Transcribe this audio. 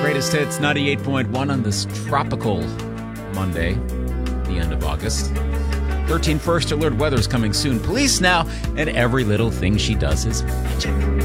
Greatest Hits 98.1 on this tropical Monday, the end of August. 13 first alert weather's coming soon. Police now, and every little thing she does is magic.